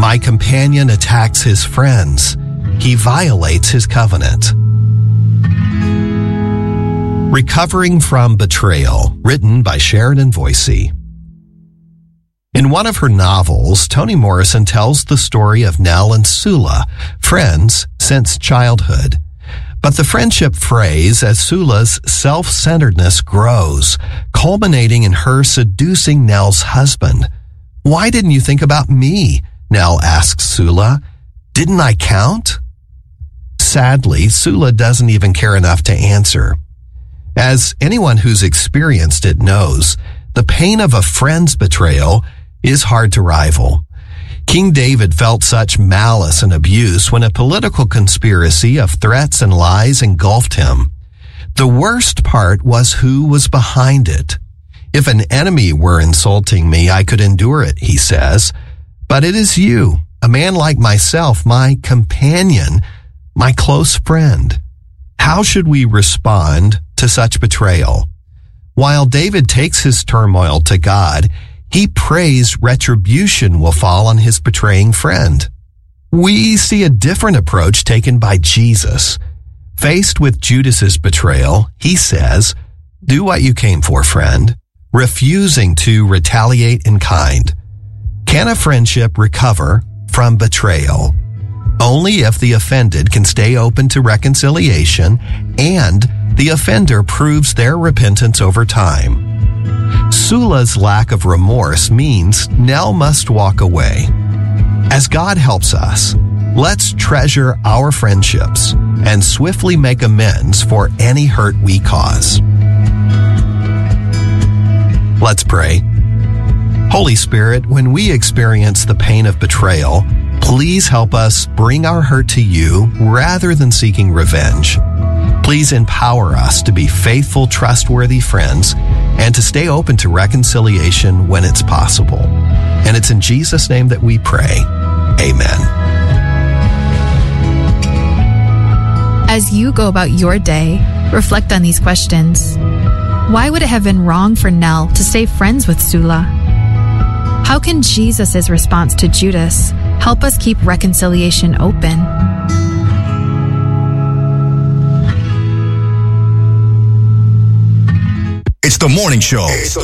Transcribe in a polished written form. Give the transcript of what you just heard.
My companion attacks his friends. He violates his covenant. Recovering from Betrayal, written by Sheridan Voysey. In one of her novels, Toni Morrison tells the story of Nell and Sula, friends since childhood. But the friendship frays as Sula's self-centeredness grows, culminating in her seducing Nell's husband. "Why didn't you think about me?" Nell asks Sula. "Didn't I count?" Sadly, Sula doesn't even care enough to answer. As anyone who's experienced it knows, the pain of a friend's betrayal is hard to rival. King David felt such malice and abuse when a political conspiracy of threats and lies engulfed him. The worst part was who was behind it. "If an enemy were insulting me, I could endure it," he says. "But it is you, a man like myself, my companion, my close friend." How should we respond to such betrayal? While David takes his turmoil to God, he prays retribution will fall on his betraying friend. We see a different approach taken by Jesus. Faced with Judas's betrayal, he says, "Do what you came for, friend," refusing to retaliate in kind. Can a friendship recover from betrayal? Only if the offended can stay open to reconciliation and the offender proves their repentance over time. Sula's lack of remorse means Nell must walk away. As God helps us, let's treasure our friendships and swiftly make amends for any hurt we cause. Let's pray. Holy Spirit, when we experience the pain of betrayal, please help us bring our hurt to you rather than seeking revenge. Please empower us to be faithful, trustworthy friends and to stay open to reconciliation when it's possible. And it's in Jesus' name that we pray. Amen. As you go about your day, reflect on these questions. Why would it have been wrong for Nell to stay friends with Sula? How can Jesus' response to Judas help us keep reconciliation open? It's the morning show.